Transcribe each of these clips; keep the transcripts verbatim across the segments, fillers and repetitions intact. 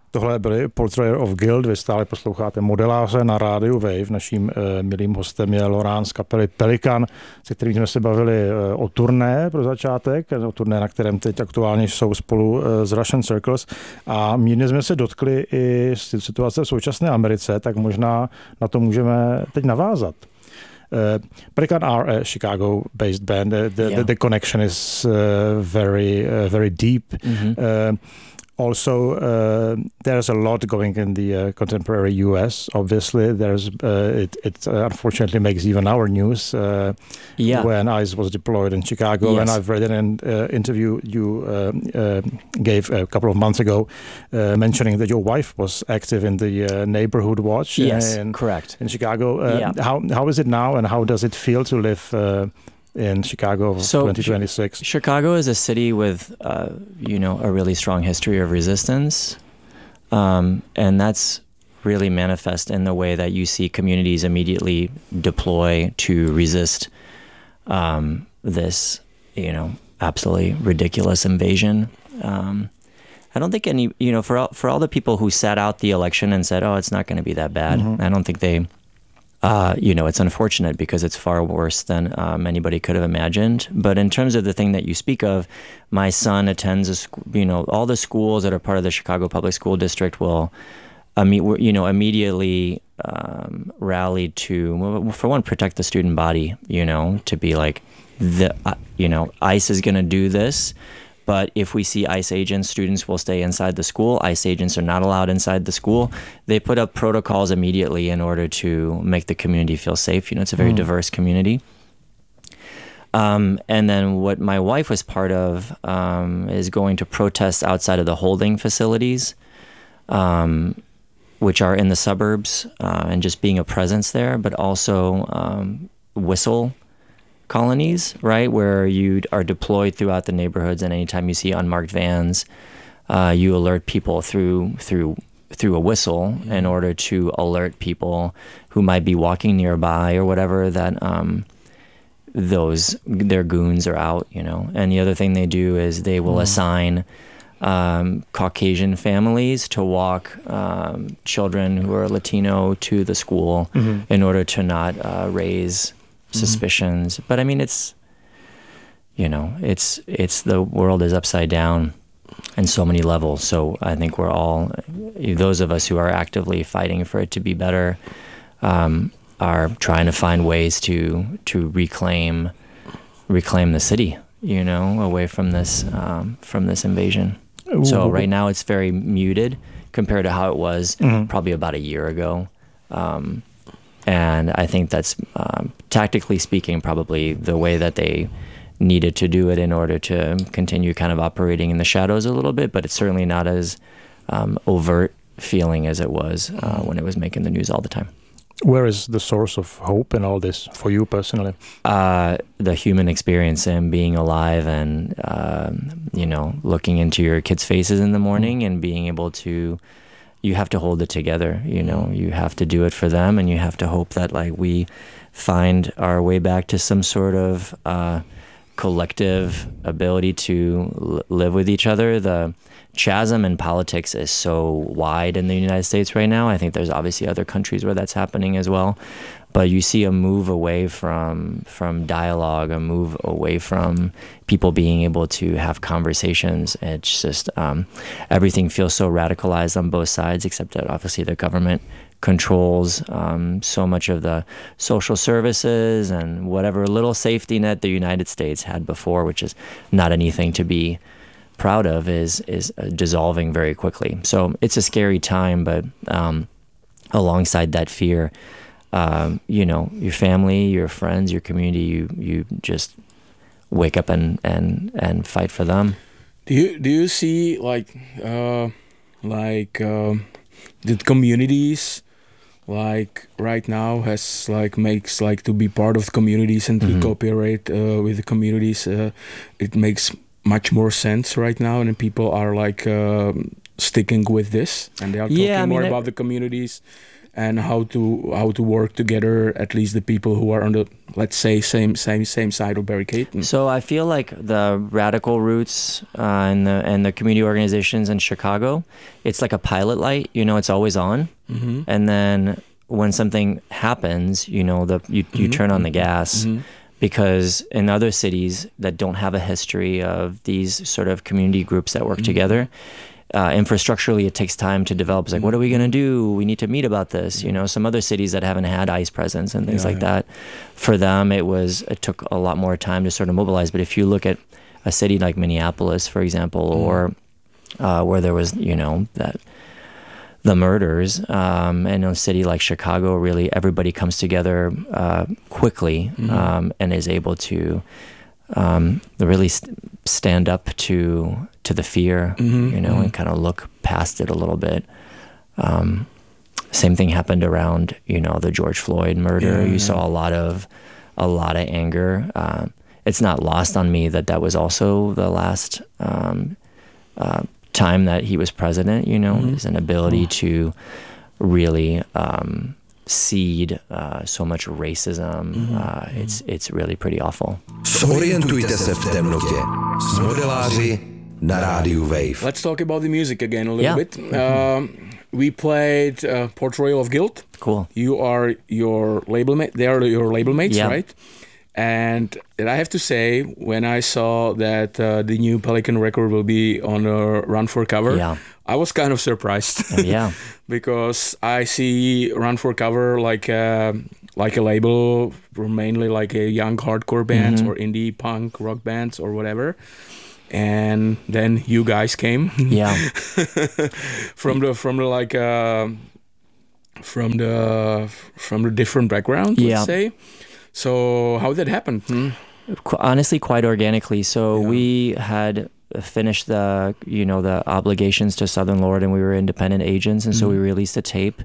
Tohle byly Portrayer of Guilt, vy stále posloucháte Modeláře na rádiu Wave. Naším e, milým hostem je Laurent z kapely Pelikan, se kterým jsme se bavili e, o turné pro začátek, o turné, na kterém teď aktuálně jsou spolu e, z Russian Circles, a mírně jsme se dotkli i situace v současné Americe, tak možná na to můžeme teď navázat. Uh, Pelikan are a Chicago-based band. The, the, yeah. the, the connection is uh, very, uh, very deep. Mm-hmm. Uh, Also, uh, there's a lot going in the uh, contemporary U S. Obviously, there's uh, it. It uh, unfortunately makes even our news uh, yeah. when ICE was deployed in Chicago. Yes. And I've read an uh, interview you uh, uh, gave a couple of months ago, uh, mentioning that your wife was active in the uh, neighborhood watch. Yes, in, correct. In Chicago. Uh, yeah. How how is it now, and how does it feel to live Uh, in Chicago so twenty twenty-six? Chicago is a city with, uh, you know, a really strong history of resistance. Um, and that's really manifest in the way that you see communities immediately deploy to resist um, this, you know, absolutely ridiculous invasion. Um, I don't think any, you know, for all, for all the people who sat out the election and said, oh, it's not going to be that bad, mm-hmm. I don't think they... Uh, you know, it's unfortunate because it's far worse than um, anybody could have imagined. But in terms of the thing that you speak of, my son attends a school, you know, all the schools that are part of the Chicago Public School District will, um, you know, immediately um, rally to, for one, protect the student body, you know, to be like, the, uh, you know, ICE is going to do this. But if we see ICE agents, students will stay inside the school. ICE agents are not allowed inside the school. They put up protocols immediately in order to make the community feel safe. You know, it's a very mm. diverse community. Um, and then what my wife was part of um, is going to protest outside of the holding facilities, um, which are in the suburbs, uh, and just being a presence there, but also um, whistle colonies, right, where you are deployed throughout the neighborhoods, and anytime you see unmarked vans, uh, you alert people through through through a whistle mm-hmm. in order to alert people who might be walking nearby or whatever that um, those their goons are out, you know. And the other thing they do is they will mm-hmm. assign um, Caucasian families to walk um, children who are Latino to the school mm-hmm. in order to not uh, raise suspicions. Mm-hmm. But I mean, it's, you know, it's it's the world is upside down in so many levels. So I think we're all, those of us who are actively fighting for it to be better, um, are trying to find ways to to reclaim reclaim the city, you know, away from this um, from this invasion. So right now it's very muted compared to how it was mm-hmm. probably about a year ago. Um, And I think that's, um, tactically speaking, probably the way that they needed to do it in order to continue kind of operating in the shadows a little bit, but it's certainly not as um, overt feeling as it was uh, when it was making the news all the time. Where is the source of hope in all this for you personally? Uh, the human experience and being alive and, um, you know, looking into your kids' faces in the morning and being able to, you have to hold it together, you know, you have to do it for them, and you have to hope that like we find our way back to some sort of uh, collective ability to l- live with each other. The chasm in politics is so wide in the United States right now. I think there's obviously other countries where that's happening as well. But you see a move away from from dialogue, a move away from people being able to have conversations. It's just um, everything feels so radicalized on both sides, except that obviously the government controls um, so much of the social services and whatever little safety net the United States had before, which is not anything to be proud of, is is uh, dissolving very quickly. So it's a scary time, but um, alongside that fear, Um, you know, your family, your friends, your community, you you just wake up and, and, and fight for them. Do you do you see like uh, like uh, the communities like right now has like makes like to be part of the communities and to mm-hmm. cooperate uh, with the communities? Uh, it makes much more sense right now, and people are like uh, sticking with this, and they are talking yeah, I mean, more I, about the communities. and how to how to work together, at least the people who are on the, let's say, same same same side of barricade. So I feel like the radical roots uh, and the and the community organizations in Chicago, it's like a pilot light. You know, it's always on, mm-hmm. and then when something happens, you know, the you, you mm-hmm. turn on the gas. Mm-hmm. Because in other cities that don't have a history of these sort of community groups that work mm-hmm. together, uh, infrastructurally it takes time to develop. It's like, mm-hmm. what are we going to do? We need to meet about this. You know, some other cities that haven't had ICE presence and things yeah, like yeah. that, for them it was it took a lot more time to sort of mobilize. But if you look at a city like Minneapolis, for example, mm-hmm. or uh, where there was, you know, that. the murders, um, and in a city like Chicago, really everybody comes together uh, quickly mm-hmm. um, and is able to um, really st- stand up to to the fear, mm-hmm. you know, mm-hmm. and kind of look past it a little bit. Um, same thing happened around, you know, the George Floyd murder. Yeah, you yeah. saw a lot of a lot of anger. Uh, it's not lost on me that that was also the last. Um, uh, time that he was president, you know, mm-hmm. his inability oh. to really um, seed uh, so much racism. Mm-hmm. Uh, it's it's really pretty awful. Zorientujte se v temnotě s modeláři na rádiu Wave. Let's talk about the music again a little yeah. bit. Um, we played uh, Portrayal of Guilt. Cool. You are your label mate. They are your label mates, yeah. right? And I have to say, when I saw that uh, the new Pelican record will be on a Run for Cover, yeah. I was kind of surprised. Uh, yeah, because I see Run for Cover like a, like a label for mainly like a young hardcore bands mm-hmm. or indie punk rock bands or whatever. And then you guys came. Yeah, from the from the like uh, from the from the different background, let's yeah. say. So how did that happen? Hmm? Honestly, quite organically. So yeah. we had finished the, you know, the obligations to Southern Lord, and we were independent agents, and mm-hmm. so we released a tape,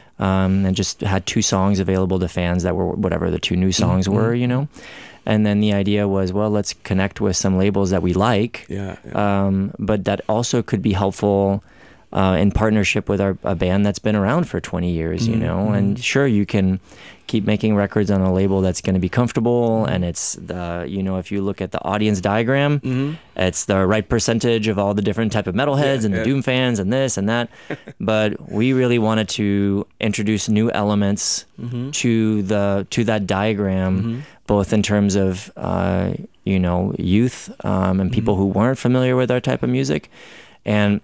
um, and just had two songs available to fans that were whatever the two new songs mm-hmm. were, you know. And then the idea was, well, let's connect with some labels that we like, yeah, yeah. Um, but that also could be helpful uh, in partnership with our a band that's been around for twenty years, you mm-hmm. know. And sure, you can keep making records on a label that's going to be comfortable, and it's the, you know, if you look at the audience diagram, mm-hmm. it's the right percentage of all the different type of metalheads yeah, and yeah. the Doom fans and this and that. But we really wanted to introduce new elements mm-hmm. to the to that diagram, mm-hmm. both in terms of uh, you know, youth um, and people mm-hmm. who weren't familiar with our type of music. And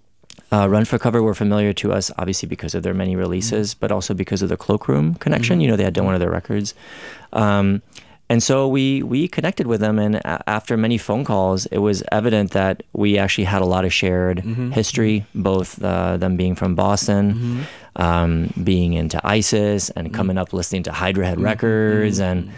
Uh, Run for Cover were familiar to us, obviously, because of their many releases, mm-hmm. but also because of the Cloakroom connection. Mm-hmm. You know, they had done one of their records. Um, and so we we connected with them, and a- after many phone calls, it was evident that we actually had a lot of shared mm-hmm. history, both uh, them being from Boston, mm-hmm. um, being into ISIS, and mm-hmm. coming up listening to Hydra Head mm-hmm. records, mm-hmm. and...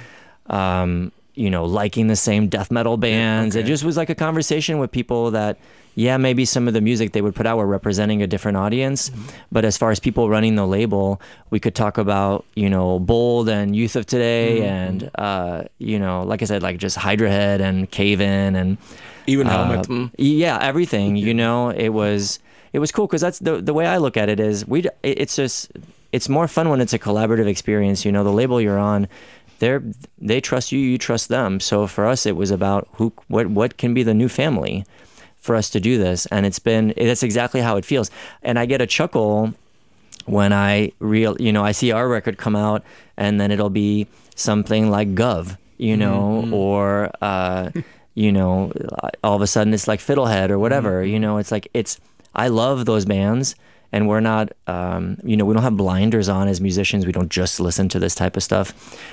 Um, you know, liking the same death metal bands. Yeah, okay. It just was like a conversation with people that, yeah, maybe some of the music they would put out were representing a different audience. Mm-hmm. But as far as people running the label, we could talk about, you know, Bold and Youth of Today mm-hmm. and, uh, you know, like I said, like just Hydra Head and Cave In and... Even uh, Helmet. Mm. Yeah, everything, you know, it was... It was cool because that's the the way I look at it is we. It's just it's more fun when it's a collaborative experience. You know, the label you're on, they they trust you, you trust them. So for us, it was about who, what, what can be the new family for us to do this, and it's been. That's exactly how it feels, and I get a chuckle when I real, you know, I see our record come out, and then it'll be something like Gov, you know, mm-hmm. or uh, you know, all of a sudden it's like Fiddlehead or whatever. Mm-hmm. You know, it's like it's. I love those bands, and we're not, um, you know, we don't have blinders on as musicians. We don't just listen to this type of stuff.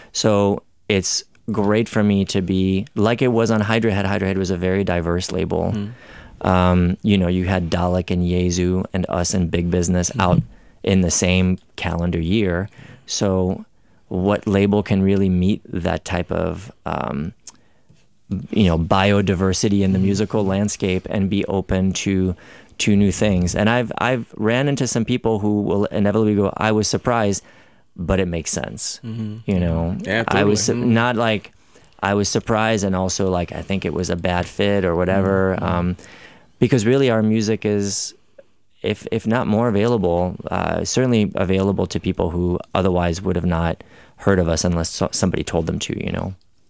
So it's great for me to be, like it was on Hydra Head. Hydra Head was a very diverse label. Mm. Um, you know, you had Dalek and Yezu and us and Big Business mm-hmm. out in the same calendar year. So what label can really meet that type of, um, you know, biodiversity in the musical landscape and be open to to new things? And I've I've ran into some people who will inevitably go, I was surprised, but it makes sense. Mm-hmm. You know, yeah, totally. I was su- not like I was surprised, and also like I think it was a bad fit or whatever. Mm-hmm. Um, because really, our music is if if not more available, uh, certainly available to people who otherwise would have not heard of us unless somebody told them to, you know.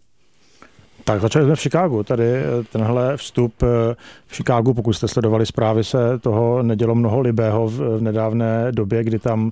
Tak začali jsme v Chicagu. Tady tenhle vstup v Chicagu, pokud jste sledovali zprávy, se toho nedělo mnoho libého v nedávné době, kdy tam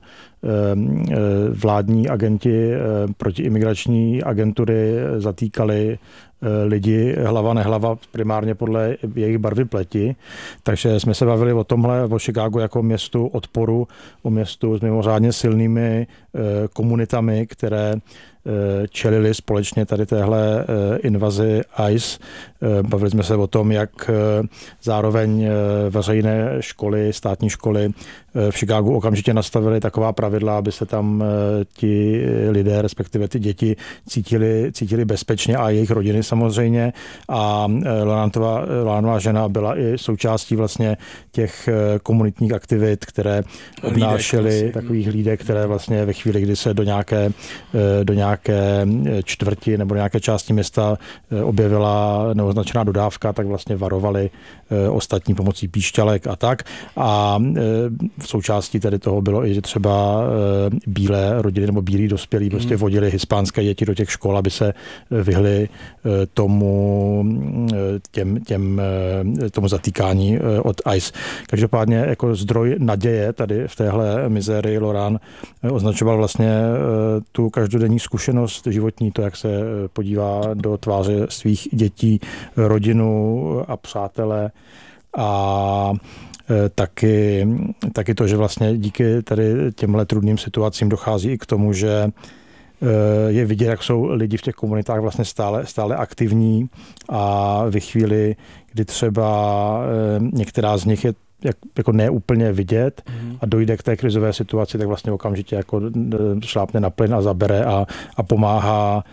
vládní agenti protiimigrační agentury zatýkali lidi hlava nehlava primárně podle jejich barvy pleti. Takže jsme se bavili o tomhle, o Chicagu jako městu odporu, o městu s mimořádně silnými komunitami, které čelili společně tady téhle invazi I C E. Bavili jsme se o tom, jak zároveň veřejné školy, státní školy v Chicagu okamžitě nastavili taková pravidla, aby se tam ti lidé, respektive ty děti cítili, cítili bezpečně a jejich rodiny samozřejmě. A Laurentova, Laurentová žena byla i součástí vlastně těch komunitních aktivit, které obnášely takových lídek, které vlastně ve chvíli, kdy se do nějaké, do nějaké čtvrti nebo nějaké části města objevila neoznačená dodávka, tak vlastně varovali ostatní pomocí píšťalek a tak. A v součástí tady toho bylo i, že třeba bílé rodiny nebo bílí dospělí prostě vodili hispánské děti do těch škol, aby se vyhli tomu, těm, těm, tomu zatýkání od I C E. Každopádně jako zdroj naděje tady v téhle mizérii Laurent označoval vlastně tu každodenní zkušenost životní, to, jak se podívá do tváře svých dětí, rodinu a přátele a taky, taky to, že vlastně díky tady těmhle trudným situacím dochází i k tomu, že je vidět, jak jsou lidi v těch komunitách vlastně stále, stále aktivní a ve chvíli, kdy třeba některá z nich je jak, jako neúplně vidět a dojde k té krizové situaci, tak vlastně okamžitě jako šlápne na plyn a zabere a, a pomáhá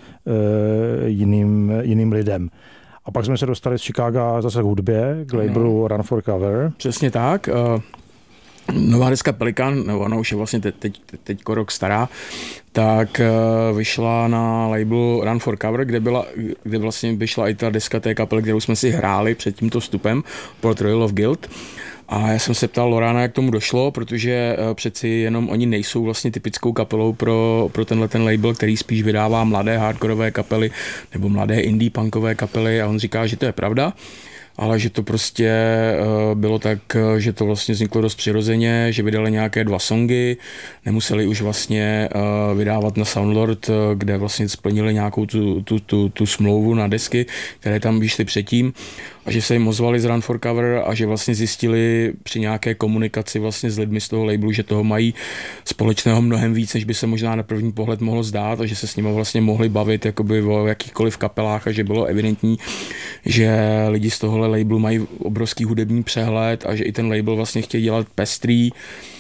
jiným, jiným lidem. A pak jsme se dostali z Chicaga zase k hudbě, k labelu Run for Cover. Přesně tak. Nová deska Pelikan, nebo ona už je vlastně teď, teď, teď rok stará, tak vyšla na labelu Run for Cover, kde, byla, kde vlastně vyšla i ta deska té kapely, kterou jsme si hráli před tímto vstupem, Port Royal of Guild. A já jsem se ptal Laurenta, jak tomu došlo, protože přeci jenom oni nejsou vlastně typickou kapelou pro, pro tenhle ten label, který spíš vydává mladé hardkorové kapely nebo mladé indie punkové kapely a on říká, že to je pravda, ale že to prostě bylo tak, že to vlastně vzniklo dost přirozeně, že vydali nějaké dva songy, nemuseli už vlastně vydávat na Soundlord, kde vlastně splnili nějakou tu, tu, tu, tu smlouvu na desky, které tam vyšly předtím a že se jim ozvali z Run for Cover a že vlastně zjistili při nějaké komunikaci vlastně s lidmi z toho labelu, že toho mají společného mnohem víc, než by se možná na první pohled mohlo zdát a že se s nimi vlastně mohli bavit jakoby o jakýchkoliv kapelách a že bylo evidentní, že lidi z tohohle labelu mají obrovský hudební přehled a že i ten label vlastně chtějí dělat pestrý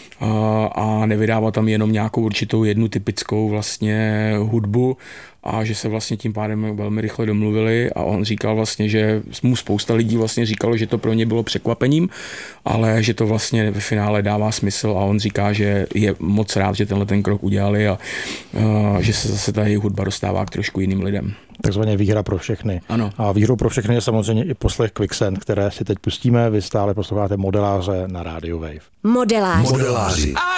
a nevydávat tam jenom nějakou určitou jednu typickou vlastně hudbu a že se vlastně tím pádem velmi rychle domluvili a on říkal vlastně, že mu spousta lidí vlastně říkalo, že to pro ně bylo překvapením, ale že to vlastně ve finále dává smysl a on říká, že je moc rád, že tenhle ten krok udělali a, a že se zase ta jejich hudba dostává k trošku jiným lidem. Takzvaně výhra pro všechny. Ano. A výhrou pro všechny je samozřejmě i poslech Quicksand, které si teď pustíme. Vy stále posloucháte Modeláře na rádiu Wave. Modeláři. Modeláři.